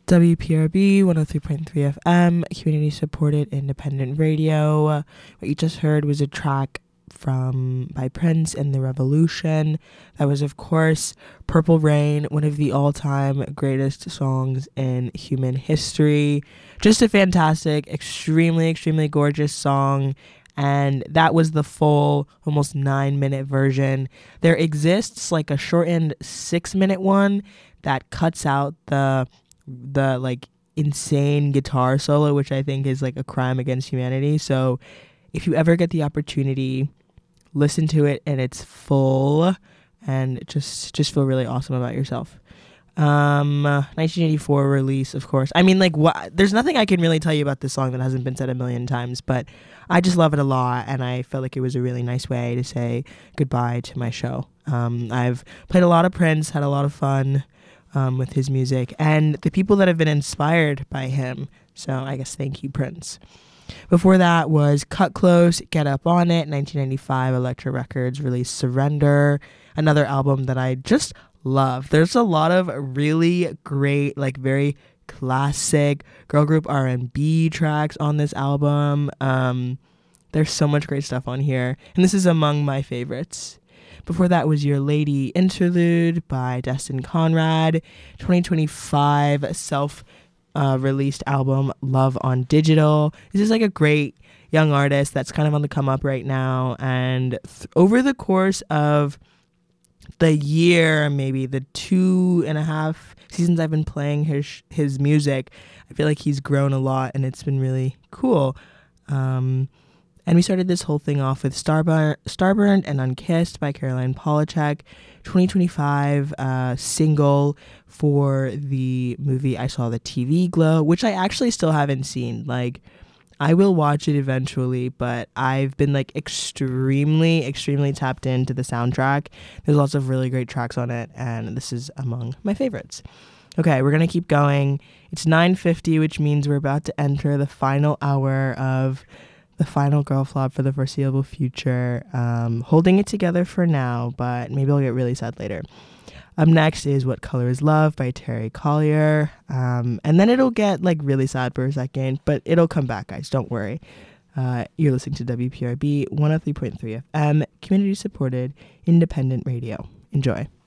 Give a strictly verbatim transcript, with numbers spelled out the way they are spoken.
W P R B one oh three point three F M, community supported independent radio. What you just heard was a track from by Prince and The Revolution. That was, of course, Purple Rain, one of the all-time greatest songs in human history. Just a fantastic, extremely, extremely gorgeous song. And that was the full, almost nine-minute version. There exists like a shortened six-minute one that cuts out the the like insane guitar solo, which I think is like a crime against humanity. So if you ever get the opportunity, listen to it in its full and just just feel really awesome about yourself. Um, uh, nineteen eighty-four release, of course. I mean, like, what? There's nothing I can really tell you about this song that hasn't been said a million times, but I just love it a lot, and I felt like it was a really nice way to say goodbye to my show. Um, I've played a lot of Prince, had a lot of fun um, with his music, and the people that have been inspired by him. So I guess thank you, Prince. Before that was Cut Close, Get Up On It, nineteen ninety-five, Elektra Records released Surrender, another album that I just love. There's a lot of really great, like very classic girl group R and B tracks on this album. Um, there's so much great stuff on here, and this is among my favorites. Before that was Your Lady Interlude by Destin Conrad, twenty twenty-five self Uh, released album Love on Digital. This is like a great young artist that's kind of on the come up right now, and th- over the course of the year, maybe the two and a half seasons I've been playing his his music, I feel like he's grown a lot, and it's been really cool. Um, and we started this whole thing off with Starburn, Starburned and Unkissed by Caroline Polachek, twenty twenty-five uh, single for the movie I Saw the T V Glow, which I actually still haven't seen. Like, I will watch it eventually, but I've been like extremely, extremely tapped into the soundtrack. There's lots of really great tracks on it, and this is among my favorites. Okay, we're going to keep going. It's nine fifty, which means we're about to enter the final hour of the final girl flop for the foreseeable future. Um, holding it together for now, but maybe I'll get really sad later. Up next is What Color Is Love by Terry Collier. Um, and then it'll get like really sad for a second, but it'll come back, guys. Don't worry. Uh, you're listening to W P R B one oh three point three F M, community supported, independent radio. Enjoy.